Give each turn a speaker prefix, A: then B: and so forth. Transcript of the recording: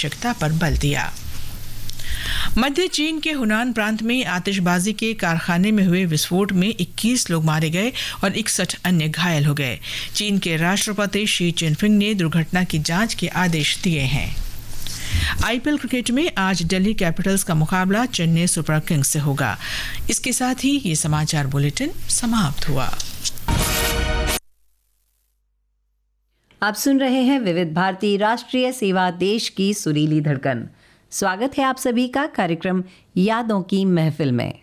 A: आवश्यकता पर बल दिया। मध्य चीन के हुनान प्रांत में आतिशबाजी के कारखाने में हुए विस्फोट में 21 लोग मारे गए और 61 अन्य घायल हो गए। चीन के राष्ट्रपति शी जिनपिंग ने दुर्घटना की जांच के आदेश दिए हैं। आईपीएल क्रिकेट में आज दिल्ली कैपिटल्स का मुकाबला चेन्नई सुपर किंग्स से होगा। इसके साथ ही ये समाचार बुलेटिन समाप्त हुआ।
B: आप सुन रहे हैं विविध भारती राष्ट्रीय सेवा, देश की सुरीली धड़कन। स्वागत है आप सभी का कार्यक्रम यादों की महफिल में।